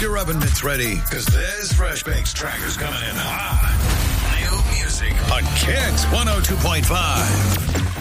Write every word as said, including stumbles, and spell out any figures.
your oven mitts ready, because this Fresh Bakes tracker's coming in hot. New music on Kicks one oh two point five.